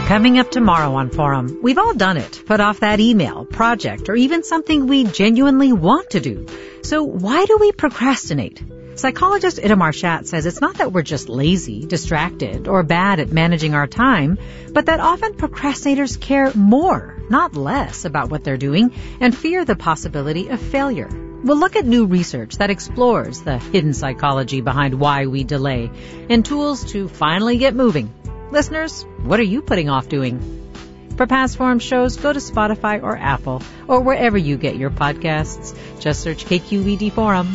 Coming up tomorrow on Forum, we've all done it. Put off that email, project, or even something we genuinely want to do. So why do we procrastinate? Psychologist Itamar Shatz says it's not that we're just lazy, distracted, or bad at managing our time, but that often procrastinators care more, not less, about what they're doing and fear the possibility of failure. We'll look at new research that explores the hidden psychology behind why we delay and tools to finally get moving. Listeners, what are you putting off doing? For past Forum shows, go to Spotify or Apple or wherever you get your podcasts. Just search KQED Forum.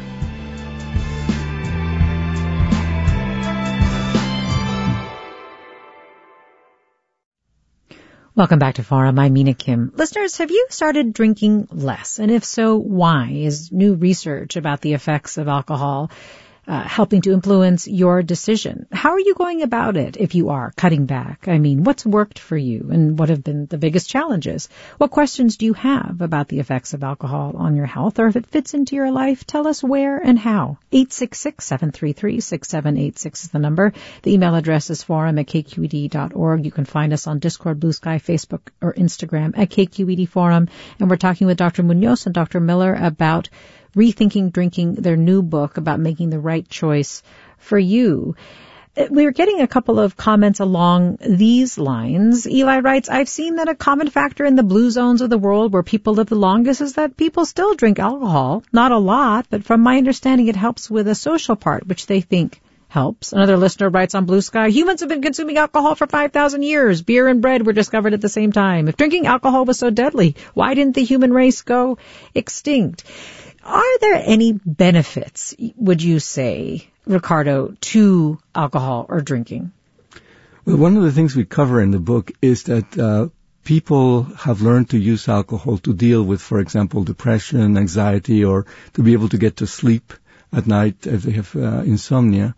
Welcome back to Forum. I'm Mina Kim. Listeners, have you started drinking less? And if so, why? Is new research about the effects of alcohol helping to influence your decision? How are you going about it if you are cutting back? I mean, what's worked for you and what have been the biggest challenges? What questions do you have about the effects of alcohol on your health, or if it fits into your life? Tell us where and how. 866-733-6786 is the number. The email address is forum@kqed.org. You can find us on Discord, Blue Sky, Facebook, or Instagram at KQED Forum. And we're talking with Dr. Munoz and Dr. Miller about Rethinking Drinking, their new book about making the right choice for you. We're getting a couple of comments along these lines. Eli writes, I've seen that a common factor in the blue zones of the world where people live the longest is that people still drink alcohol. Not a lot, but from my understanding, it helps with a social part, which they think helps. Another listener writes on Blue Sky, humans have been consuming alcohol for 5,000 years. Beer and bread were discovered at the same time. If drinking alcohol was so deadly, why didn't the human race go extinct? Are there any benefits, would you say, Ricardo, to alcohol or drinking? Well, one of the things we cover in the book is that people have learned to use alcohol to deal with, for example, depression, anxiety, or to be able to get to sleep at night if they have insomnia.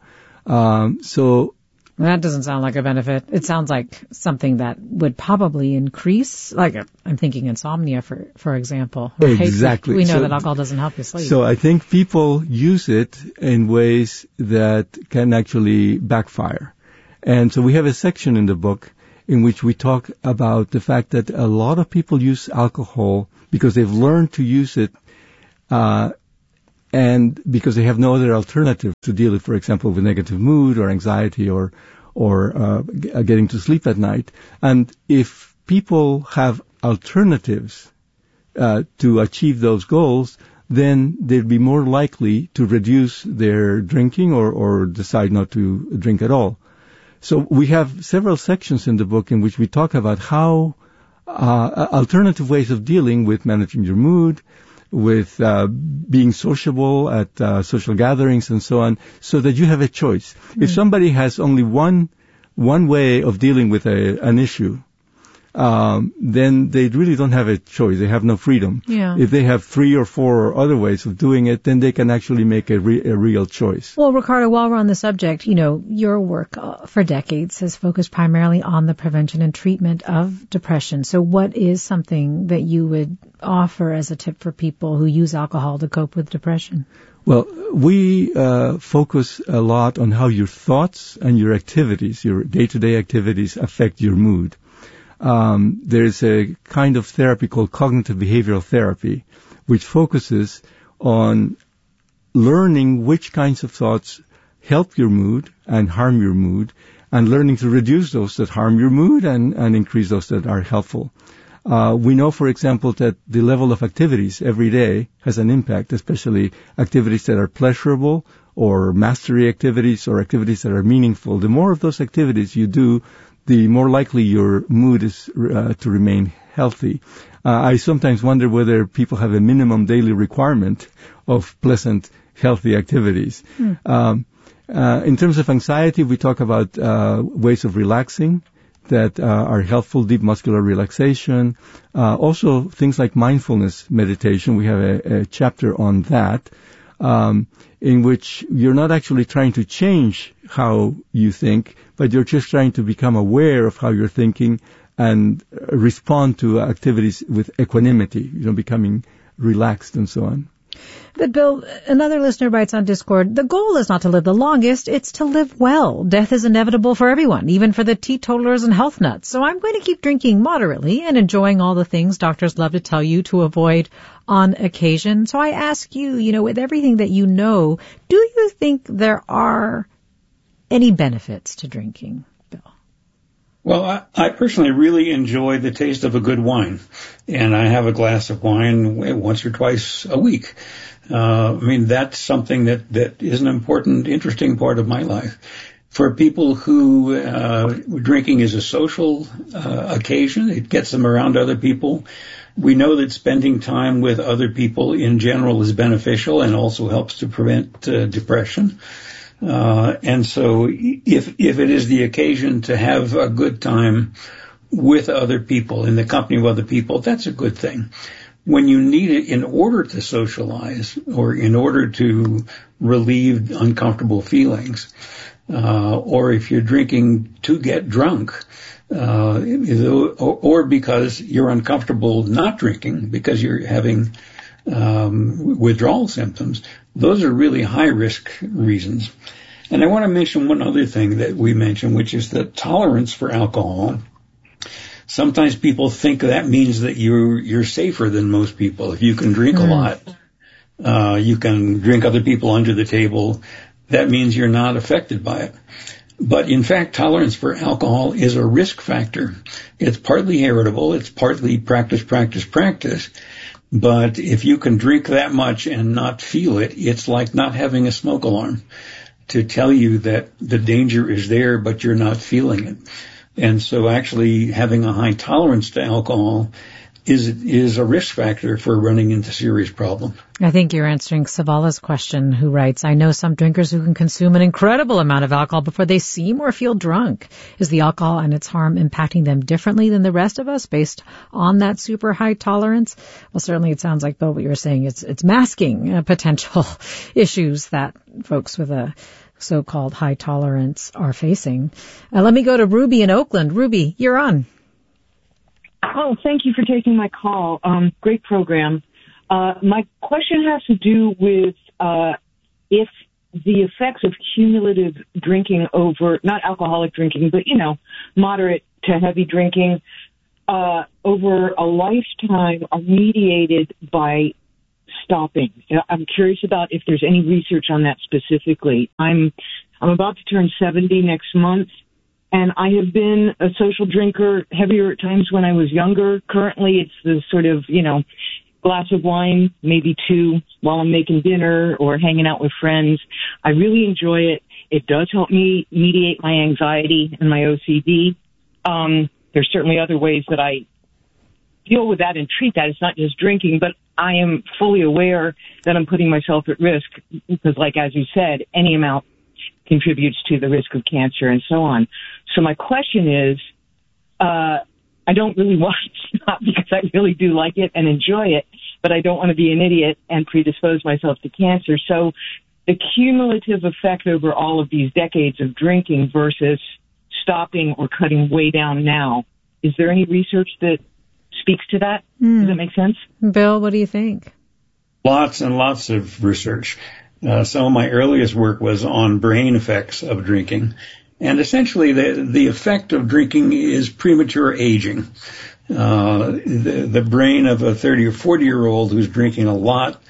That doesn't sound like a benefit. It sounds like something that would probably increase, like I'm thinking insomnia, for example. Right? Exactly. We know that alcohol doesn't help you sleep. So I think people use it in ways that can actually backfire. And so we have a section in the book in which we talk about the fact that a lot of people use alcohol because they've learned to use it and because they have no other alternative to deal with, for example, with negative mood or anxiety or getting to sleep at night. And if people have alternatives to achieve those goals, then they'd be more likely to reduce their drinking or decide not to drink at all. So we have several sections in the book in which we talk about how alternative ways of dealing with managing your mood, with being sociable at social gatherings and so on, so that you have a choice. Mm-hmm. If somebody has only one way of dealing with an issue, then they really don't have a choice. They have no freedom. Yeah. If they have 3 or 4 or other ways of doing it, then they can actually make a real choice. Well, Ricardo, while we're on the subject, your work for decades has focused primarily on the prevention and treatment of depression. So what is something that you would offer as a tip for people who use alcohol to cope with depression? Well, we focus a lot on how your thoughts and your activities, your day-to-day activities, affect your mood. There's a kind of therapy called cognitive behavioral therapy, which focuses on learning which kinds of thoughts help your mood and harm your mood, and learning to reduce those that harm your mood and increase those that are helpful. We know, for example, that the level of activities every day has an impact, especially activities that are pleasurable or mastery activities or activities that are meaningful. The more of those activities you do, the more likely your mood is to remain healthy. I sometimes wonder whether people have a minimum daily requirement of pleasant, healthy activities. In terms of anxiety, we talk about ways of relaxing that are helpful, deep muscular relaxation. Also, things like mindfulness meditation. We have a chapter on that, in which you're not actually trying to change how you think, but you're just trying to become aware of how you're thinking and respond to activities with equanimity, becoming relaxed and so on. But Bill, another listener writes on Discord, the goal is not to live the longest, it's to live well. Death is inevitable for everyone, even for the teetotalers and health nuts. So I'm going to keep drinking moderately and enjoying all the things doctors love to tell you to avoid on occasion. So I ask you, with everything that you know, do you think there are any benefits to drinking, Bill? Well, I personally really enjoy the taste of a good wine, and I have a glass of wine once or twice a week. That's something that is an important, interesting part of my life. For people who drinking is a social occasion, it gets them around other people. We know that spending time with other people in general is beneficial and also helps to prevent depression. And so if it is the occasion to have a good time with other people, in the company of other people, that's a good thing. When you need it in order to socialize or in order to relieve uncomfortable feelings, or if you're drinking to get drunk, or because you're uncomfortable not drinking because you're having withdrawal symptoms, those are really high-risk reasons. And I want to mention one other thing that we mentioned, which is the tolerance for alcohol. Sometimes people think that means that you're safer than most people. If you can drink a lot, you can drink other people under the table, that means you're not affected by it. But in fact, tolerance for alcohol is a risk factor. It's partly heritable, it's partly practice. But if you can drink that much and not feel it, it's like not having a smoke alarm to tell you that the danger is there, but you're not feeling it. And so actually having a high tolerance to alcohol is a risk factor for running into serious problems. I think you're answering Savala's question, who writes, I know some drinkers who can consume an incredible amount of alcohol before they seem or feel drunk. Is the alcohol and its harm impacting them differently than the rest of us based on that super high tolerance? Well, certainly it sounds like, Bill, what you're saying, it's masking potential issues that folks with a so-called high tolerance are facing. Let me go to Ruby in Oakland. Ruby, you're on. Oh, thank you for taking my call. Great program. My question has to do with if the effects of cumulative drinking over, not alcoholic drinking, but, moderate to heavy drinking over a lifetime are mediated by stopping. I'm curious about if there's any research on that specifically. I'm about to turn 70 next month. And I have been a social drinker heavier at times when I was younger. Currently, it's the sort of, glass of wine, maybe two, while I'm making dinner or hanging out with friends. I really enjoy it. It does help me mediate my anxiety and my OCD. There's certainly other ways that I deal with that and treat that. It's not just drinking, but I am fully aware that I'm putting myself at risk because, as you said, any amount contributes to the risk of cancer and so on. So my question is, I don't really want to stop because I really do like it and enjoy it, but I don't want to be an idiot and predispose myself to cancer. So the cumulative effect over all of these decades of drinking versus stopping or cutting way down now, is there any research that speaks to that? Does that make sense? Bill, what do you think? Lots and lots of research. Some of my earliest work was on brain effects of drinking. And essentially, the effect of drinking is premature aging. The brain of a 30 or 40-year-old who's drinking a lot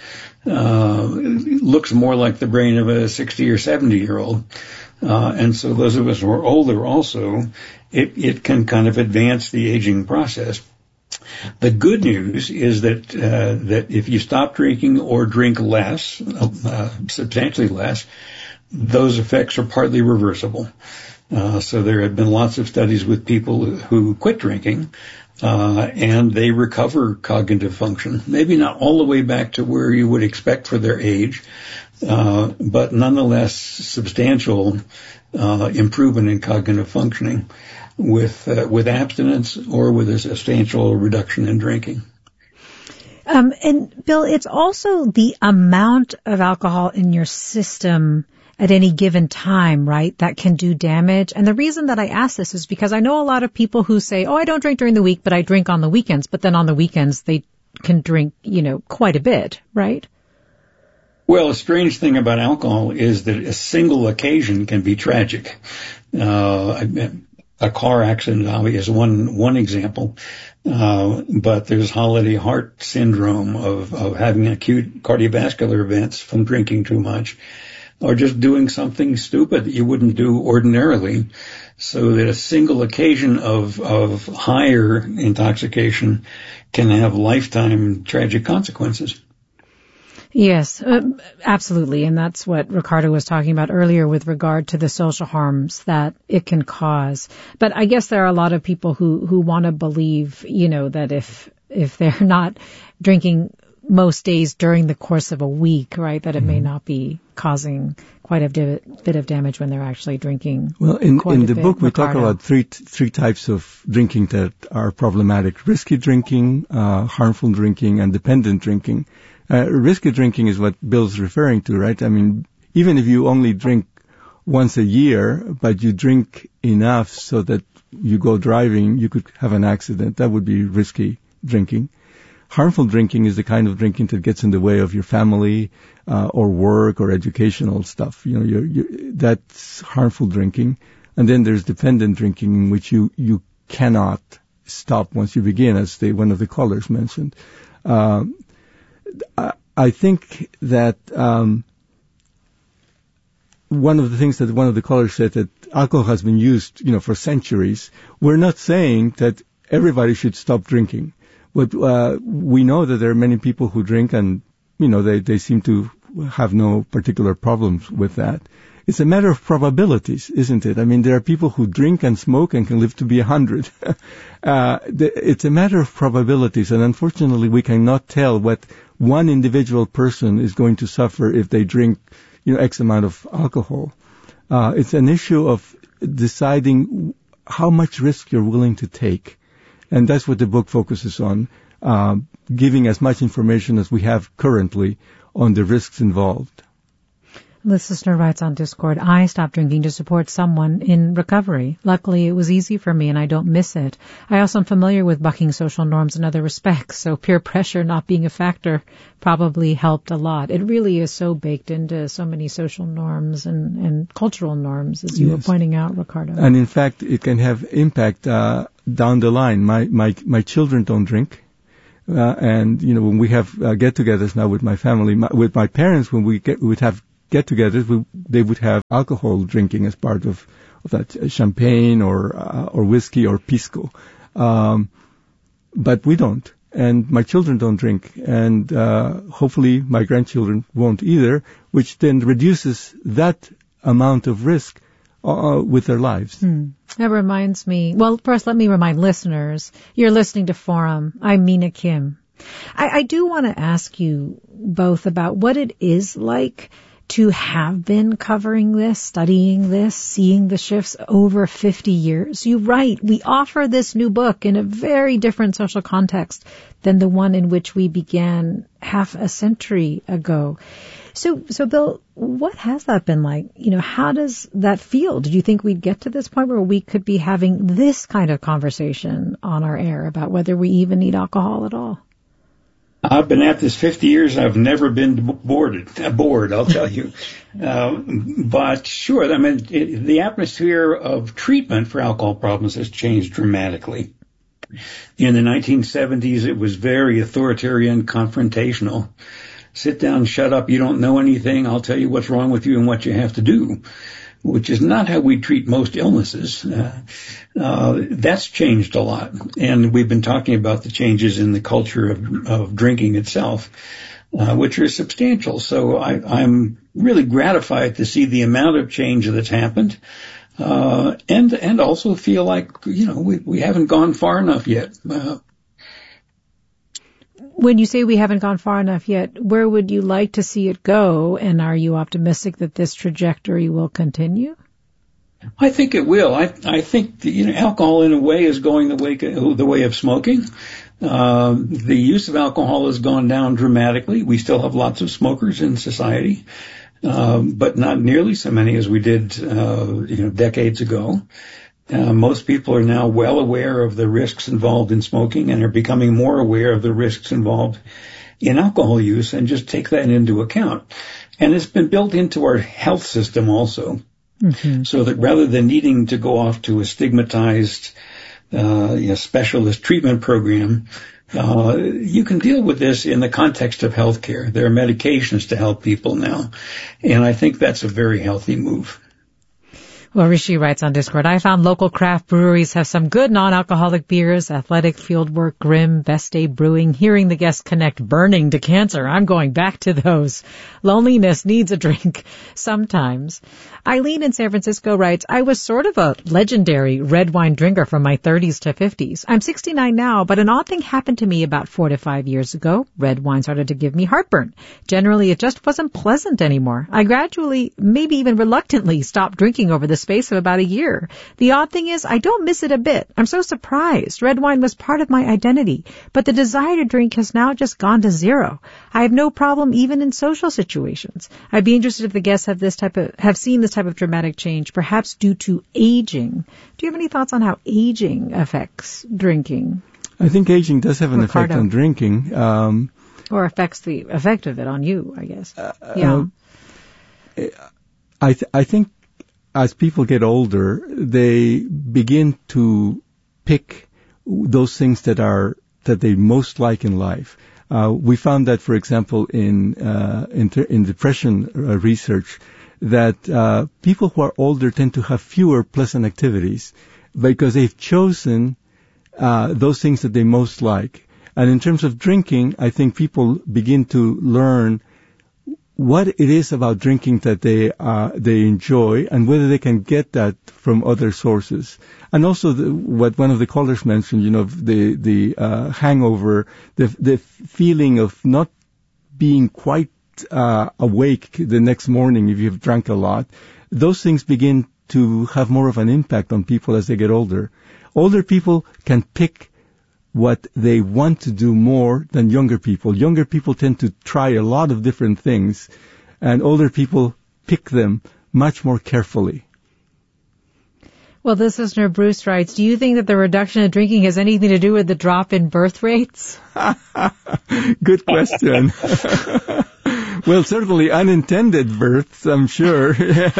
looks more like the brain of a 60 or 70-year-old. And so those of us who are older also, it can kind of advance the aging process. The good news is that if you stop drinking or drink less, substantially less, those effects are partly reversible. So there have been lots of studies with people who quit drinking, and they recover cognitive function. Maybe not all the way back to where you would expect for their age, but nonetheless substantial improvement in cognitive functioning with abstinence or with a substantial reduction in drinking. And Bill, it's also the amount of alcohol in your system at any given time, right, that can do damage. And the reason that I ask this is because I know a lot of people who say, I don't drink during the week, but I drink on the weekends. But then on the weekends, they can drink, quite a bit, right? Well, a strange thing about alcohol is that a single occasion can be tragic. A car accident is one example. But there's holiday heart syndrome of having acute cardiovascular events from drinking too much, or just doing something stupid that you wouldn't do ordinarily. So that a single occasion of higher intoxication can have lifetime tragic consequences. Yes, absolutely. And that's what Ricardo was talking about earlier with regard to the social harms that it can cause. But I guess there are a lot of people who want to believe, that if they're not drinking most days during the course of a week, right, that it may not be causing quite a bit of damage when they're actually drinking. Well, in the book, we talk about three types of drinking that are problematic: risky drinking, harmful drinking, and dependent drinking. Risky drinking is what Bill's referring to, right? I mean, even if you only drink once a year, but you drink enough so that you go driving, you could have an accident. That would be risky drinking. Harmful drinking is the kind of drinking that gets in the way of your family, or work or educational stuff. That's harmful drinking. And then there's dependent drinking, in which you cannot stop once you begin, as one of the callers mentioned. I think that one of the things that one of the callers said, that alcohol has been used, for centuries. We're not saying that everybody should stop drinking, but we know that there are many people who drink, and they seem to have no particular problems with that. It's a matter of probabilities, isn't it? I mean, there are people who drink and smoke and can live to be 100. It's a matter of probabilities, and unfortunately, we cannot tell what one individual person is going to suffer if they drink, X amount of alcohol. It's an issue of deciding how much risk you're willing to take, and that's what the book focuses on, giving as much information as we have currently on the risks involved. This listener writes on Discord, I stopped drinking to support someone in recovery. Luckily, it was easy for me and I don't miss it. I also am familiar with bucking social norms in other respects, so peer pressure not being a factor probably helped a lot. It really is so baked into so many social norms and cultural norms, as you were pointing out, Ricardo. And in fact, it can have impact down the line. My children don't drink. And, when we have get-togethers now with my family, with my parents, when we'd have get-togethers, they would have alcohol drinking as part of that, champagne or whiskey or pisco. But we don't. And my children don't drink. And hopefully my grandchildren won't either, which then reduces that amount of risk with their lives. That reminds me, well, first let me remind listeners, you're listening to Forum. I'm Mina Kim. I do want to ask you both about what it is like to have been covering this, studying this, seeing the shifts over 50 years. You write, we offer this new book in a very different social context than the one in which we began half a century ago. So Bill, what has that been like? How does that feel? Did you think we'd get to this point where we could be having this kind of conversation on our air about whether we even need alcohol at all? I've been at this 50 years. I've never been bored, I'll tell you. But sure, I mean, the atmosphere of treatment for alcohol problems has changed dramatically. In the 1970s, it was very authoritarian, confrontational. Sit down, shut up, you don't know anything, I'll tell you what's wrong with you and what you have to do, which is not how we treat most illnesses. That's changed a lot. And we've been talking about the changes in the culture of drinking itself, which are substantial. So I'm really gratified to see the amount of change that's happened, and also feel like, we haven't gone far enough yet. When you say we haven't gone far enough yet, where would you like to see it go? And are you optimistic that this trajectory will continue? I think it will. I think alcohol in a way is going the way of smoking. The use of alcohol has gone down dramatically. We still have lots of smokers in society, but not nearly so many as we did, decades ago. Most people are now well aware of the risks involved in smoking and are becoming more aware of the risks involved in alcohol use, and just take that into account. And it's been built into our health system also. Mm-hmm. So that rather than needing to go off to a stigmatized specialist treatment program, you can deal with this in the context of healthcare. There are medications to help people now, and I think that's a very healthy move. Well, Rishi writes on Discord, I found local craft breweries have some good non-alcoholic beers, Athletic, Fieldwork, Grimm, Best Day Brewing, Hearing the Guests Connect, Burning to Cancer. I'm going back to those. Loneliness needs a drink sometimes. Eileen in San Francisco writes, I was sort of a legendary red wine drinker from my 30s to 50s. I'm 69 now, but an odd thing happened to me about 4 to 5 years ago. Red wine started to give me heartburn. Generally, it just wasn't pleasant anymore. I gradually, maybe even reluctantly, stopped drinking over the space of about a year. The odd thing is, I don't miss it a bit. I'm so surprised. Red wine was part of my identity, but the desire to drink has now just gone to zero. I have no problem even in social situations. I'd be interested if the guests have seen this type of dramatic change, perhaps due to aging. Do you have any thoughts on how aging affects drinking? I think aging does have an effect on drinking. Or affects the effect of it on you, I guess. I think as people get older, they begin to pick those things that they most like in life. We found that, for example, in depression research, that people who are older tend to have fewer pleasant activities because they've chosen those things that they most like. And in terms of drinking, I think people begin to learn what it is about drinking that they enjoy and whether they can get that from other sources. And also what one of the callers mentioned, the hangover, the feeling of not being quite awake the next morning if you've drank a lot. Those things begin to have more of an impact on people as they get older. Older people can pick what they want to do more than younger people. Younger people tend to try a lot of different things, and older people pick them much more carefully. Well, this listener, Bruce, writes, do you think that the reduction in drinking has anything to do with the drop in birth rates? Good question. Well, certainly unintended births, I'm sure.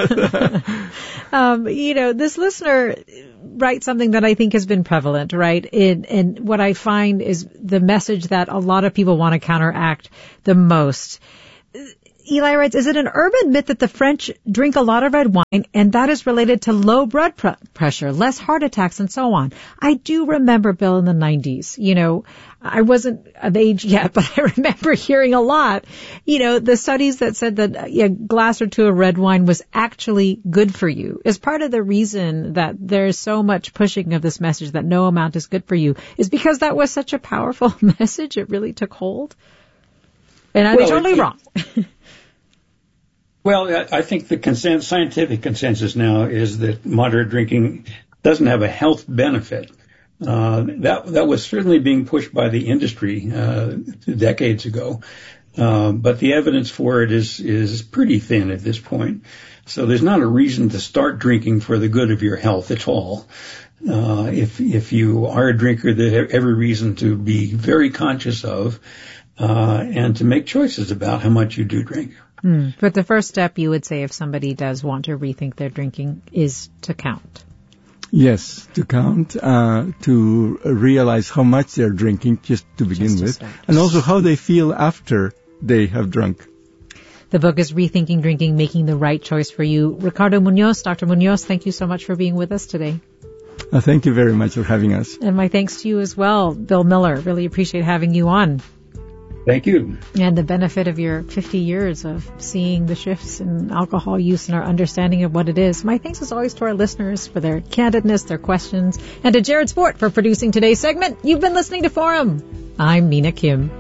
This listener writes something that I think has been prevalent, right? And what I find is the message that a lot of people want to counteract the most. Eli writes, is it an urban myth that the French drink a lot of red wine and that is related to low blood pressure, less heart attacks, and so on? I do remember, Bill, in the 90s, I wasn't of age yet, but I remember hearing a lot, the studies that said that a glass or two of red wine was actually good for you. Is part of the reason that there's so much pushing of this message that no amount is good for you is because that was such a powerful message. It really took hold. And I'd be totally wrong. Well, I think the scientific consensus now is that moderate drinking doesn't have a health benefit. That was certainly being pushed by the industry decades ago, but the evidence for it is pretty thin at this point. So there's not a reason to start drinking for the good of your health at all. If you are a drinker, there's every reason to be very conscious of and to make choices about how much you do drink. But the first step, you would say, if somebody does want to rethink their drinking, is to count. Yes, to count, to realize how much they're drinking, just to begin with, and also how they feel after they have drunk. The book is Rethinking Drinking, Making the Right Choice for You. Ricardo Munoz, Dr. Munoz, thank you so much for being with us today. Thank you very much for having us. And my thanks to you as well, Bill Miller. Really appreciate having you on. Thank you. And the benefit of your 50 years of seeing the shifts in alcohol use and our understanding of what it is. My thanks as always to our listeners for their candidness, their questions, and to Jared Sport for producing today's segment. You've been listening to Forum. I'm Mina Kim.